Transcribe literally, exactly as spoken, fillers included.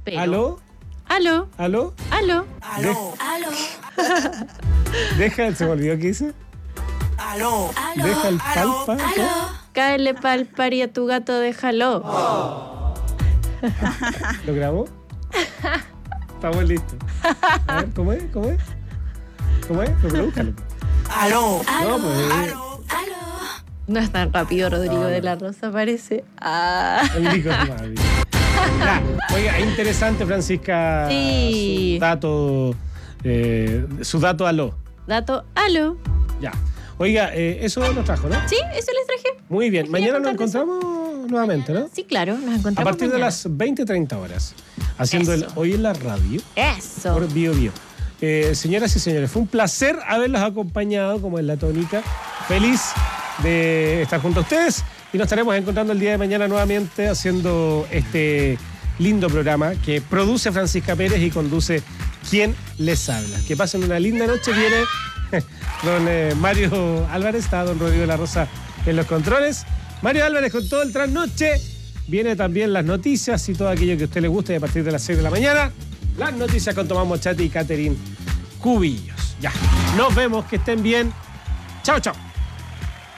Pero... ¿Aló? ¿Aló? ¿Aló? ¿Aló? Aló, aló, Deja, se me olvidó qué dice. aló, aló, Deja el aló, palpa. aló. Cáele pa'l par y a tu gato déjalo. ¿Lo grabó? Estamos listos. A ver, ¿cómo es? ¿Cómo es? ¿Cómo es? Pero búscalo. Aló, No, pues. eh, aló, aló. No es tan rápido, Rodrigo No, no. de la Rosa, parece. Ah. El hijo de tu madre. Ya, oiga, interesante, Francisca. Sí. Su dato. Eh, su dato aló. Dato, aló. Ya. Oiga, eh, eso nos trajo, ¿no? Sí, eso les traje. Muy bien. Les quería Mañana nos contar de eso. encontramos nuevamente, ¿no? Sí, claro, nos A encontramos partir de mañana. las veinte treinta horas. Haciendo el Eso. Hoy en la Radio. Eso. Por Bio Bio. Eh, señoras y señores, fue un placer haberlos acompañado, como en la tónica. Feliz de estar junto a ustedes y nos estaremos encontrando el día de mañana nuevamente haciendo este lindo programa que produce Francisca Pérez y conduce quien les habla. Que pasen una linda noche. Viene don eh, Mario Álvarez, está don Rodrigo de la Rosa en los controles. Mario Álvarez con todo el trasnoche. Viene también las noticias y todo aquello que a usted le guste a partir de las seis de la mañana. Las noticias con Tomás Mochati y Catherine Cubillos. Ya, nos vemos, que estén bien. Chao, chao.